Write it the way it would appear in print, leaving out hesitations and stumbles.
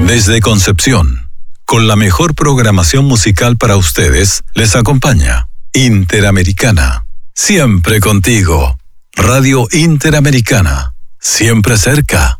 Desde Concepción, con la mejor programación musical para ustedes, les acompaña Interamericana. Siempre contigo. Radio Interamericana. Siempre cerca.